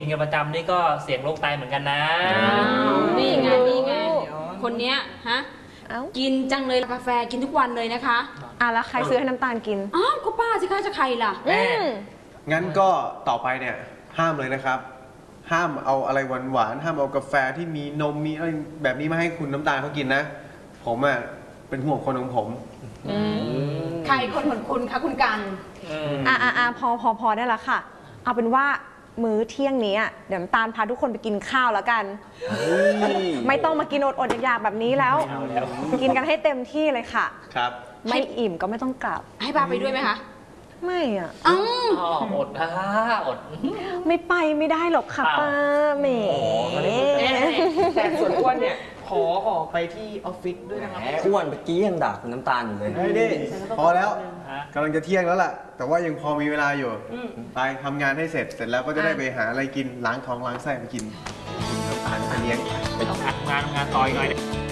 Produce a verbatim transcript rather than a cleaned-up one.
กินกันประจำนี่ก็เสี่ยงโรคไตเหมือนกันนะนี่ไงนี่ไงคนเนี้ยฮะกินจังเลยกาแฟกินทุกวันเลยนะคะอ่ะแล้วใครซื้อให้น้ำตาลกินอ้าวก็ป้าสิคะจะใครล่ะงั้นก็ต่อไปเนี่ยห้ามเลยนะครับห้ามเอาอะไรหวานๆห้ามเอากาแฟที่มีนมมีอะไรแบบนี้มาให้คุณน้ำตาลเขากินนะผมอ่ะเป็นห่วงคนของผมใครคนของคุณคะคุณกันอ่ะอ่ะอ่ะพอพอพอได้แล้วค่ะเอาเป็นว่ามื้อเที่ยงนี้เดี๋ยวน้ำตาลพาทุกคนไปกินข้าวแล้วกันไม่ต้องมากินอดอดอยากๆแบบนี้แล้วกินกันให้เต็มที่เลยค่ะครับไม่อิ่มก็ไม่ต้องกลับให้ป้าไปด้วยไหมคะไม่อ่ะอ๋ออดนะอดไม่ไปไม่ได้หรอกค่ะป้าแหมแต่ส่วนอ้วนเนี่ยขอออกไปที่ออฟฟิศด้วยนะครับอ้วนเมื่อกี้ยังด่าคุณน้ำตาลอยู่เลยเฮ้ยนี่พอแล้วกำลังจะเที่ยงแล้วล่ะแต่ว่ายังพอมีเวลาอยู่ไปทำงานให้เสร็จเสร็จแล้วก็จะได้ไปหาอะไรกินล้างท้องล้างไส้มากินน้ำตาลจะเลี้ยงไปทำงานทำงานต่อยหน่อย